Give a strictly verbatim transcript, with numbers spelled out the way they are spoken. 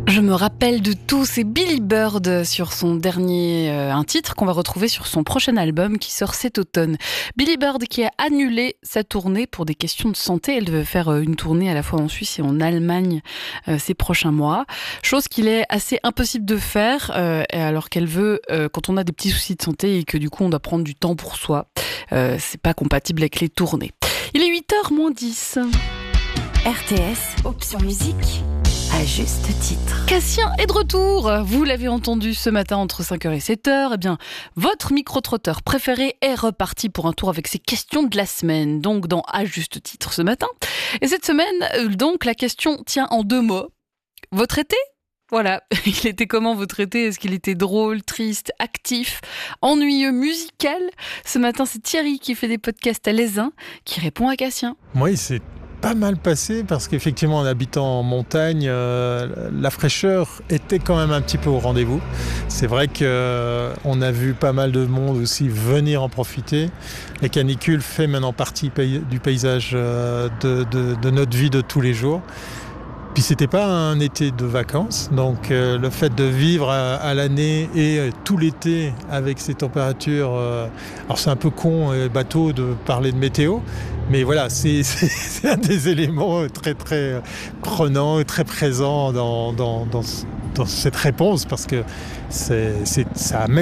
Je me rappelle de tout, c'est Billy Bird sur son dernier, euh, un titre qu'on va retrouver sur son prochain album qui sort cet automne. Billy Bird qui a annulé sa tournée pour des questions de santé. Elle devait faire une tournée à la fois en Suisse et en Allemagne euh, ces prochains mois. Chose qu'il est assez impossible de faire euh, alors qu'elle veut, euh, quand on a des petits soucis de santé et que du coup on doit prendre du temps pour soi. Euh, c'est pas compatible avec les tournées. Il est huit heures moins dix. R T S, option musique, à juste titre. Cassien est de retour. Vous l'avez entendu ce matin entre cinq heures et sept heures. Eh bien, votre micro-trotteur préféré est reparti pour un tour avec ses questions de la semaine. Donc, dans À juste titre ce matin. Et cette semaine, donc, la question tient en deux mots. Votre été ? Voilà. Il était comment votre été ? Est-ce qu'il était drôle, triste, actif, ennuyeux, musical ? Ce matin, c'est Thierry qui fait des podcasts à l'Aisin qui répond à Cassien. Moi, c'est pas mal passé parce qu'effectivement en habitant en montagne, euh, la fraîcheur était quand même un petit peu au rendez-vous. C'est vrai qu'on euh, a vu pas mal de monde aussi venir en profiter. La canicule fait maintenant partie pay- du paysage euh, de, de, de notre vie de tous les jours. Puis c'était pas un été de vacances, donc euh, le fait de vivre à, à l'année et euh, tout l'été avec ces températures, euh, alors c'est un peu con et bateau de parler de météo, mais voilà, c'est, c'est, c'est un des éléments très très prenants et très présents dans, dans, dans, dans cette réponse parce que c'est, c'est, ça amène